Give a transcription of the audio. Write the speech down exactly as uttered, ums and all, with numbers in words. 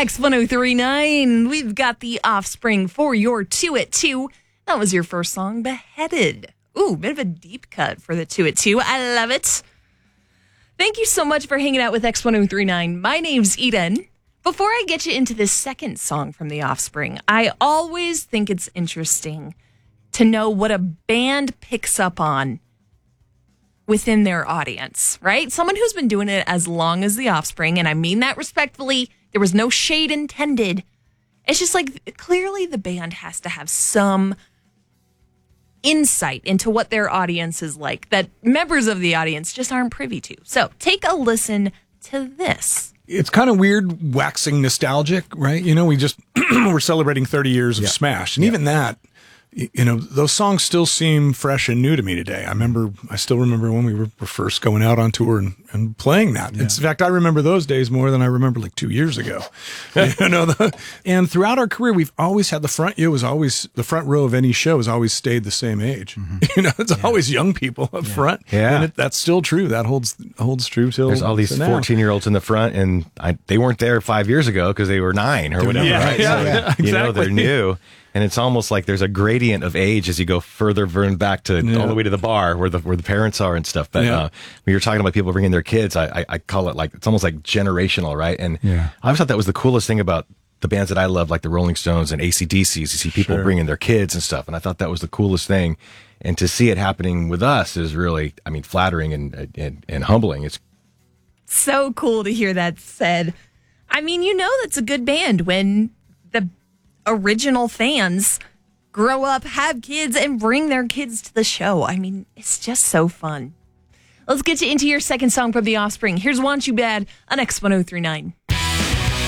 X ten thirty-nine, we've got The Offspring for your two at two. That was your first song, Beheaded. Ooh, bit of a deep cut for the two at two. I love it. Thank you so much for hanging out with X ten thirty-nine. My name's Eden. Before I get you into this second song from The Offspring, I always think it's interesting to know what a band picks up on within their audience, right? Someone who's been doing it as long as The Offspring, and I mean that respectfully, there was no shade intended. It's just like, clearly the band has to have some insight into what their audience is like that members of the audience just aren't privy to. So take a listen to this. It's kind of weird waxing nostalgic, right? You know, we just, we're celebrating thirty years of yeah. Smash. And yeah. even that, you know, those songs still seem fresh and new to me today. I remember, I still remember when we were, were first going out on tour and, and playing that. Yeah. In fact, I remember those days more than I remember like two years ago. you know, the, and throughout our career, we've always had the front, it was always, the front row of any show has always stayed the same age. Mm-hmm. You know, it's yeah. always young people up yeah. front. Yeah. And it, that's still true. That holds, holds true till There's all these fourteen year olds in the front, and I, they weren't there five years ago because they were nine or whatever. Yeah, right? yeah, so, yeah, exactly. You know, they're new. And it's almost like there's a gradient of age as you go further back to yeah. all the way to the bar where the where the parents are and stuff. But yeah. uh, when you're talking about people bringing their kids, I, I, I call it like, it's almost like generational, right? And yeah. I always thought that was the coolest thing about the bands that I love, like the Rolling Stones and A C D Cs. You see people sure. bringing their kids and stuff. And I thought that was the coolest thing. And to see it happening with us is really, I mean, flattering and, and, and humbling. It's so cool to hear that said. I mean, you know, that's a good band when the original fans grow up, have kids, and bring their kids to the show. I mean, it's just so fun. Let's get you into your second song from The Offspring. Here's Want You Bad on X ten thirty-nine.